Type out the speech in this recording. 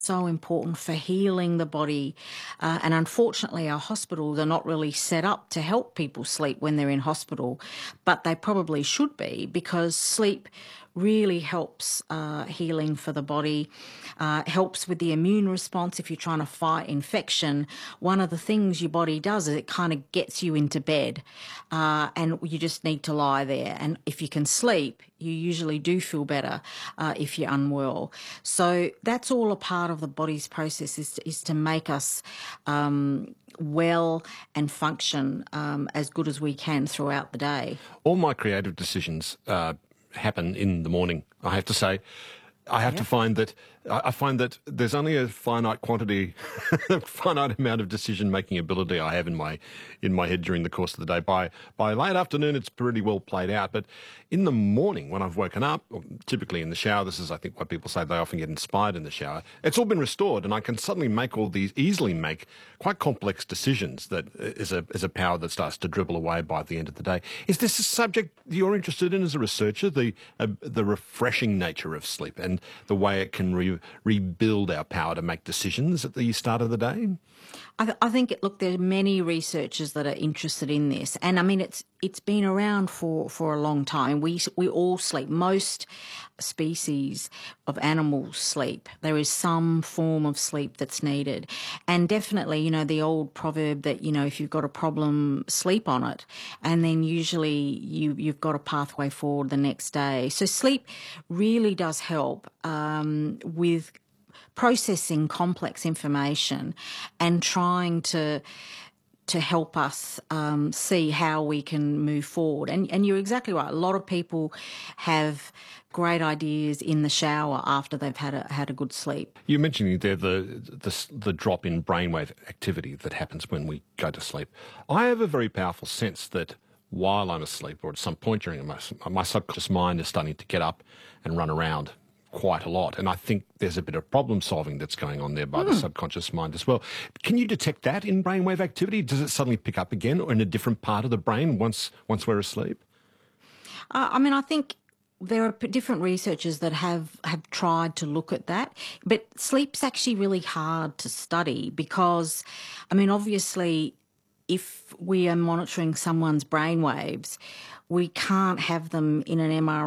So important for healing the body. And unfortunately, our hospitals are not really set up to help people sleep when they're in hospital, but they probably should be, because sleep really helps healing for the body, helps with the immune response if you're trying to fight infection. One of the things your body does is it kind of gets you into bed, and you just need to lie there. And if you can sleep, you usually do feel better if you're unwell. So that's all a part of the body's process, is to make us well and function as good as we can throughout the day. All my creative decisions happen in the morning, I have to say. I have to find that I find that there's only a finite quantity, a finite amount of decision-making ability I have in my head during the course of the day. By late afternoon, it's pretty well played out. But in the morning, when I've woken up, or typically in the shower, this is, I think, what people say, they often get inspired in the shower. It's all been restored, and I can suddenly easily make quite complex decisions. That is a power that starts to dribble away by the end of the day. Is this a subject you're interested in as a researcher, the refreshing nature of sleep and the way it can rebuild our power to make decisions at the start of the day? I think, look, there are many researchers that are interested in this, and I mean it's been around for a long time. We all sleep. Most species of animals sleep. There is some form of sleep that's needed, and definitely, the old proverb that if you've got a problem, sleep on it, and then usually you've got a pathway forward the next day. So sleep really does help with processing complex information and trying to help us see how we can move forward. And you're exactly right. A lot of people have great ideas in the shower after they've had a good sleep. You mentioned there the drop in brainwave activity that happens when we go to sleep. I have a very powerful sense that while I'm asleep, or at some point during my subconscious mind is starting to get up and run around quite a lot. And I think there's a bit of problem solving that's going on there by the subconscious mind as well. Can you detect that in brainwave activity? Does it suddenly pick up again, or in a different part of the brain once we're asleep? I think there are different researchers that have tried to look at that, but sleep's actually really hard to study because, obviously, if we are monitoring someone's brainwaves, we can't have them in an MRI